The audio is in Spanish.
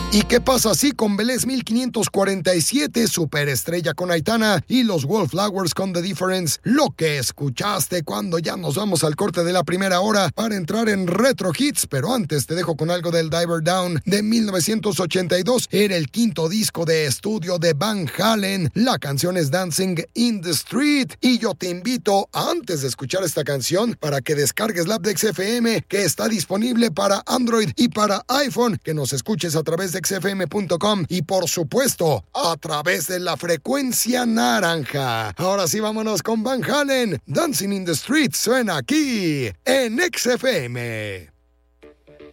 ¿Y qué pasa así con Belés 1547, Superestrella con Aitana y los Wallflowers con The Difference? Lo que escuchaste cuando ya nos vamos al corte de la primera hora para entrar en Retro Hits, pero antes te dejo con algo del Diver Down de 1982. Era el quinto disco de estudio de Van Halen. La canción es Dancing in the Street y yo te invito, antes de escuchar esta canción, para que descargues la app de XFM, que está disponible para Android y para iPhone, que nos escuches a través de xfm.com y por supuesto a través de la frecuencia naranja. Ahora sí, vámonos con Van Halen. Dancing in the Street suena aquí en XFM.